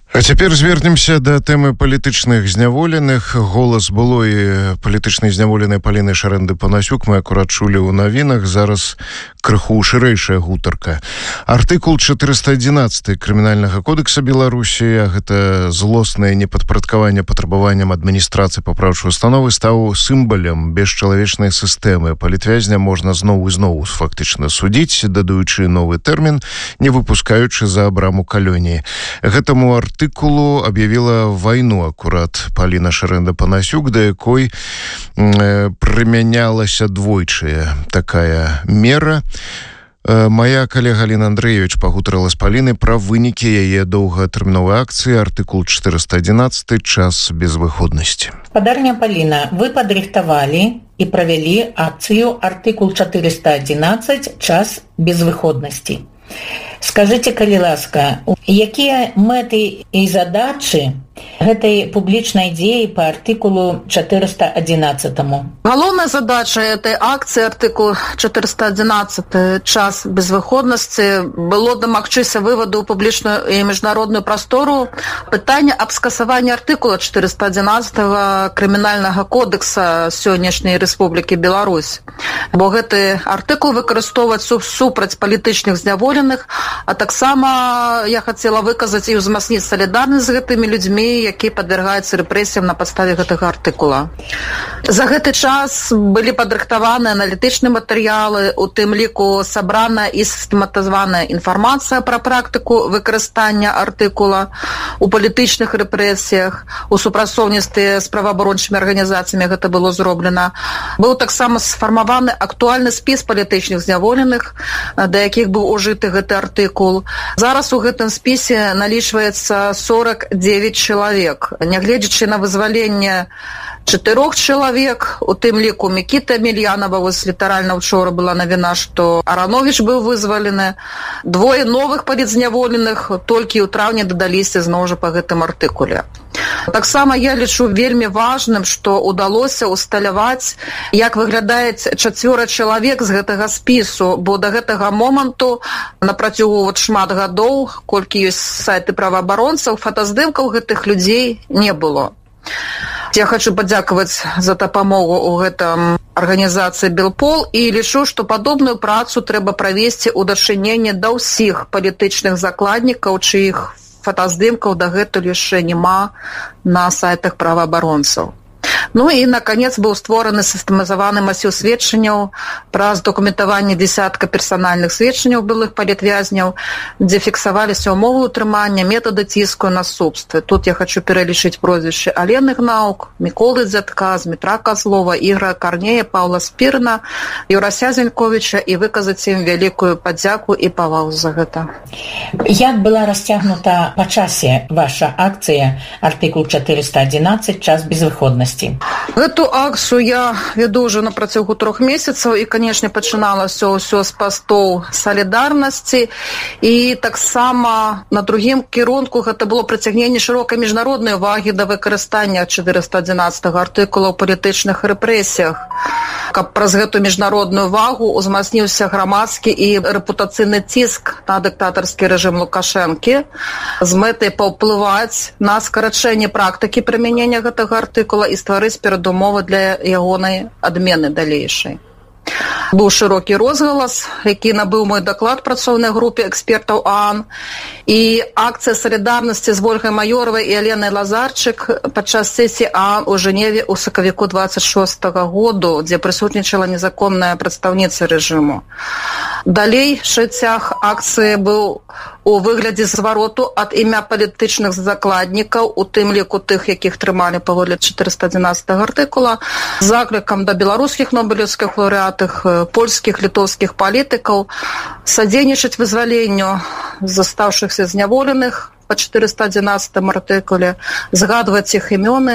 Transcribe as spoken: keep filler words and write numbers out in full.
А цяпер звернемся да тэмы палітычных зняволеных. Голас былой палітычнай зняволенай Паліны Шарэнды-Панасюк мы акурат чулі ў навінах. Зараз крыху шырэйшая гутарка. Артыкул чатырыста адзінаццаты крымінальнага кодекса Беларусі, а гэта злоснае непадпарадкаванне патрабаванням адміністрацыі папраўчай установы, стаў сімвалам бесчалавечнай сістэмы. Палітвязня можна зноў і зноў фактычна судзіць, дадаючы новы тэрмін, не выпускаючы за браму калоніі. Гэтаму артыкулу артыкулу объявила войну аккурат Паліна Шарэнда-Панасюк, да якой э, прымянялася двойчая такая мера. Э, моя калега Галина Андреевич пагутарыла з Палінай пра вынікі яе доўгатэрміновай акцыі артыкул чатырыста адзінаццаты «Час безвыходнасці». Спадарня Паліна, вы падрыхтавалі і правялі акцыю артыкул чатырыста адзінаццаць «Час безвыходнасці». Скажите, калі ласка, якія мэты і задачы гэтай публічнай дзеі по артыкулу чатырыста адзінаццатаму? Галоўная задача этой акции артыкул чатырыста адзінаццаты «Час безвыходнасці» было дамагчыся выводу ў публічную і міжнародную прастору пытання аб скасаванні артыкула чатырыста адзінаццатага крымінальнага кодекса сённяшняй Рэспублікі Беларусь. Бо гэты артыкул выкарыстоўваць супраць палітычных зняволеных, а таксама я хацела выказаць і ўзмацніць салідарнасць з гэтымі людзьмі, якія падвяргаюцца рэпрэсіям на падставе гэтага артыкула. За гэты час былі падрыхтаваныя аналітычныя матэрыялы, у тым ліку сабраная і сістэматызаваная інфармацыя пра практыку выкарыстання артыкула у палітычных рэпрэсіях, у супрацоўніцтве з праваабарончымі арганізацыямі гэта было зроблена. Быў таксама сфармаваны актуальны спіс палітычных зняволеных, да якіх быў ужыты гэты артыкул. Зараз у гэтым спісе налічваецца сорок девять чалавек. Нягледзячы на вызваленне чатырох чалавек, у тым ліку Мікіта Мільянова, вось літаральна учора была навіна, што Арановіч быў вызвалены. Двое новых палітзняволеных толькі ў траўні дадаліся зноў жа па гэтым артыкуле. Таксама я лічу вельмі важным, што ўдалося усталяваць, як выглядаюць чацвёра чалавек з гэтага спісу, бо да гэтага моманту на працягу шмат гадоў, колькі ёсць сайты праваабаронцаў, фотаздымкаў гэтых людзей не было. Я хочу падзякаваць за дапамогу ў гэтым арганізацыі Белпол і лічу, што падобную працу трэба правесці ў дачыненні да ўсіх палітычных закладнікаў, чыіх фотаздымкаў дагэтуль яшчэ няма на сайтах праваабаронцаў. Ну і, наконец, быў створаны сістэматызаваны масіў сведчанняў пра здакументаванне десятка персанальных сведчанняў былых палітвязняў, дзе фіксаваліся ўмовы ўтрымання, метады ціску на насупствы. Тут я хочу пералічыць прозвішчы Алены Гнаук, Міколы Дзядка, Дмітра Козлова, Ігора Карнея, Паўла Спірна, Юрася Зеньковіча і выказаць ім вялікую падзяку і павагу за гэта. Як была расцягнута па часе ваша акцыя артыкул чатырыста адзінаццаць «Час безвыходнасці»? Гэту акцыю я веду ўжо на працягу трох месяцаў і, канешне, пачыналася ўсё з пастоў салідарнасці і таксама на другім кірунку гэта было прыцягненне шырокай міжнароднай увагі да выкарыстання чатырыста адзінаццатага артыкула ў палітычных рэпрэсіях. Каб праз гэту міжнародную увагу узмацніўся грамадскі і рэпутацыйны ціск на дыктатарскі рэжым Лукашэнкі з мэтай паўплываць на скарачэнне практыкі прымянення гэтага артыкула і стварыць перадумовы для ягонай адмены далейшай. Быў шырокі розгалас, які набыў мой даклад працоўнай групе экспертаў ААН, і акцыя салідарнасці з Вольгай Маёравай і Аленай Лазарчык падчас сесіі ААН у Жэневе ў сакавіку дваццаць шостага году, дзе прысутнічала незаконная прадстаўніца рэжыму. Далей шэцяг акцыі быў у выглядзе звароту ад імя палітычных закладнікаў, у тым ліку тых, якіх трымалі паводле чатырыста адзінаццатага артыкула, з заклікам да беларускіх нобелеўскіх лаўрэатах, польскіх, літоўскіх палітыкаў садзейнічаць вызваленню заставшихся зняволеных па чатырыста адзінаццатым артыкуле, згадваць іх імёны